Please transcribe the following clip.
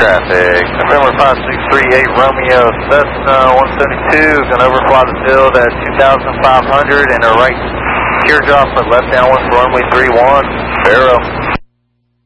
traffic. November 5638 Romeo Cessna 172, going to overfly the field at 2,500 and a right teardrop, but left downwind for runway 31, Barrow.